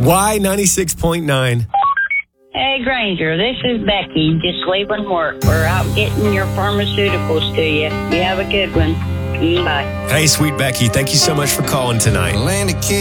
Y96.9. Hey, Granger, this is Becky, just leaving work. We're out getting your pharmaceuticals to you. You have a good one. Bye. Hey, sweet Becky, thank you so much for calling tonight.